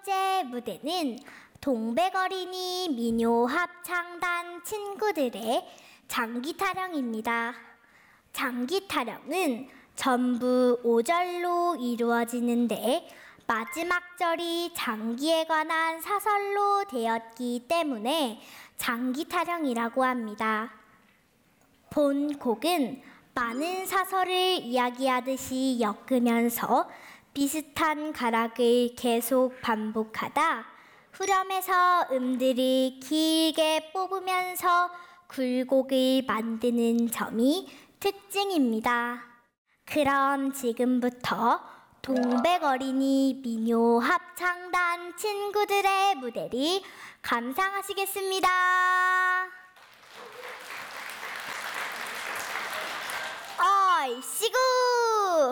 번째 무대는 동백어린이 민요합창단 친구들의 장기타령입니다. 장기타령은 전부 5절로 이루어지는데 마지막 절이 장기에 관한 사설로 되었기 때문에 장기타령이라고 합니다. 본 곡은 많은 사설을 이야기하듯이 엮으면서 비슷한 가락을 계속 반복하다 후렴에서 음들을 길게 뽑으면서 굴곡을 만드는 점이 특징입니다. 그럼 지금부터 동백어린이 민요합창단 친구들의 무대를 감상하시겠습니다. 얼씨구!